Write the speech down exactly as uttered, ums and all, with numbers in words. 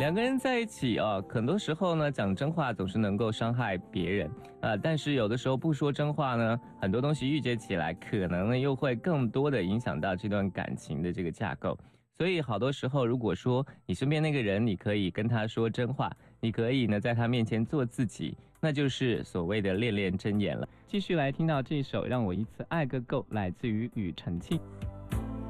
两个人在一起啊，很多时候呢，讲真话总是能够伤害别人啊、呃，但是有的时候不说真话呢，很多东西郁结起来，可能呢又会更多的影响到这段感情的这个架构。所以好多时候，如果说你身边那个人，你可以跟他说真话，你可以呢在他面前做自己，那就是所谓的练练真言了。继续来听到这首《让我一次爱个够》，来自于庾澄庆。